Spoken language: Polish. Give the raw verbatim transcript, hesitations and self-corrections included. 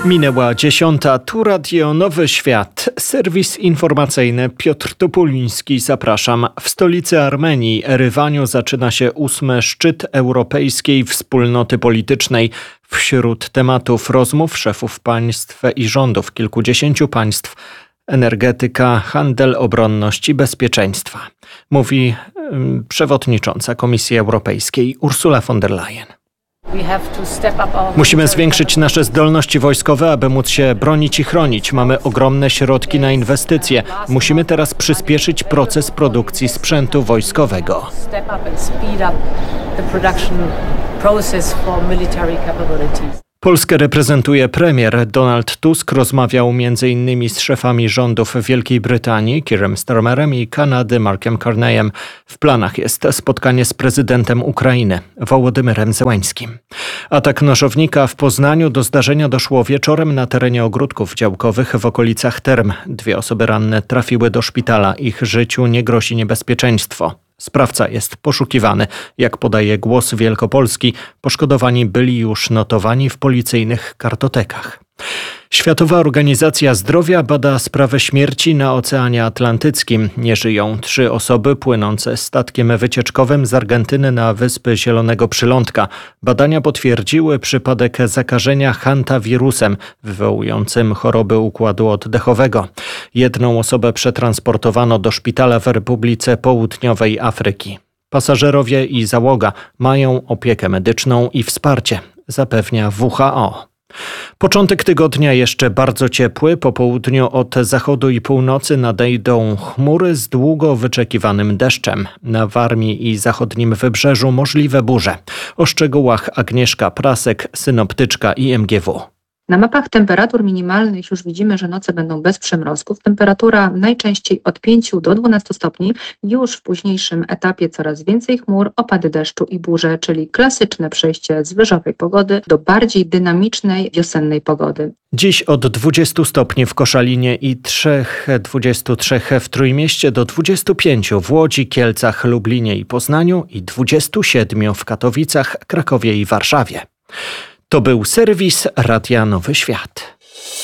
Minęła dziesiąta, tu Radio Nowy Świat. Serwis informacyjny Piotr Topuliński, zapraszam. W stolicy Armenii, Erywaniu, zaczyna się ósmy szczyt Europejskiej Wspólnoty Politycznej. Wśród tematów rozmów szefów państw i rządów kilkudziesięciu państw energetyka, handel, obronność i bezpieczeństwa. Mówi um, przewodnicząca Komisji Europejskiej Ursula von der Leyen. Musimy zwiększyć nasze zdolności wojskowe, aby móc się bronić i chronić. Mamy ogromne środki na inwestycje. Musimy teraz przyspieszyć proces produkcji sprzętu wojskowego. Polskę reprezentuje premier. Donald Tusk rozmawiał między innymi z szefami rządów Wielkiej Brytanii, Keirem Starmerem, i Kanady, Markiem Carneyem. W planach jest spotkanie z prezydentem Ukrainy, Wołodymyrem Zełańskim. Atak nożownika w Poznaniu. Do zdarzenia doszło wieczorem na terenie ogródków działkowych w okolicach Term. Dwie osoby ranne trafiły do szpitala. Ich życiu nie grozi niebezpieczeństwo. Sprawca jest poszukiwany. Jak podaje Głos Wielkopolski, poszkodowani byli już notowani w policyjnych kartotekach. Światowa Organizacja Zdrowia bada sprawę śmierci na Oceanie Atlantyckim. Nie żyją trzy osoby płynące statkiem wycieczkowym z Argentyny na Wyspy Zielonego Przylądka. Badania potwierdziły przypadek zakażenia hantawirusem wywołującym choroby układu oddechowego. Jedną osobę przetransportowano do szpitala w Republice Południowej Afryki. Pasażerowie i załoga mają opiekę medyczną i wsparcie, zapewnia W H O. Początek tygodnia jeszcze bardzo ciepły. Po południu od zachodu i północy nadejdą chmury z długo wyczekiwanym deszczem. Na Warmii i zachodnim wybrzeżu możliwe burze. O szczegółach Agnieszka Prasek, synoptyczka I M G W. Na mapach temperatur minimalnych już widzimy, że noce będą bez przymrozków. Temperatura najczęściej od pięciu do dwunastu stopni. Już w późniejszym etapie coraz więcej chmur, opady deszczu i burze, czyli klasyczne przejście z wyżowej pogody do bardziej dynamicznej wiosennej pogody. Dziś od dwudziestu stopni w Koszalinie i trzech, dwudziestu trzech w Trójmieście do dwudziestu pięciu w Łodzi, Kielcach, Lublinie i Poznaniu i dwudziestu siedmiu w Katowicach, Krakowie i Warszawie. To był serwis Radia Nowy Świat.